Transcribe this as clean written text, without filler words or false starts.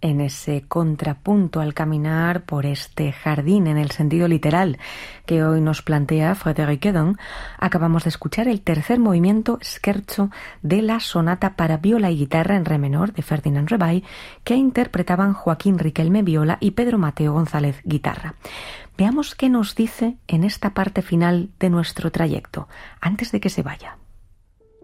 en ese contrapunto al caminar por este jardín en el sentido literal que hoy nos plantea Frédéric Edon, acabamos de escuchar el tercer movimiento scherzo de la sonata para viola y guitarra en re menor de Ferdinand Rebay, que interpretaban Joaquín Riquelme viola y Pedro Mateo González guitarra. Veamos qué nos dice en esta parte final de nuestro trayecto, antes de que se vaya.